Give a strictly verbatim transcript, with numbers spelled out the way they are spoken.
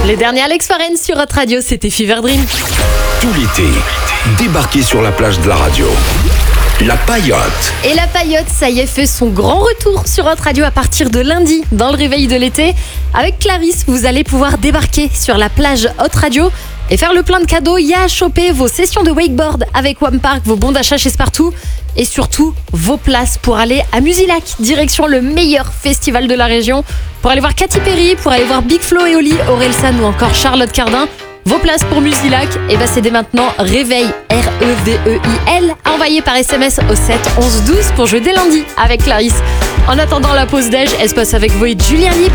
Les derniers Alex Warren sur Hot Radio, c'était Fever Dream. Tout l'été, débarquez sur la plage de la radio. La Paillote. Et la Paillote, ça y est, fait son grand retour sur Hot Radio à partir de lundi, dans le réveil de l'été. Avec Clarisse, vous allez pouvoir débarquer sur la plage Hot Radio et faire le plein de cadeaux. Il y a à choper vos sessions de wakeboard avec Wamppark, vos bons d'achat chez Spartoo et surtout vos places pour aller à Musilac, direction le meilleur festival de la région, pour aller voir Katy Perry, pour aller voir Big Flo et Oli, Orelsan ou encore Charlotte Cardin. Vos places pour Musilac, et bah c'est dès maintenant. Réveil, R E V E I L, envoyé par S M S au sept onze douze pour jouer dès lundi avec Clarisse. En attendant la pause déj, elle se passe avec vous et Julien Libre.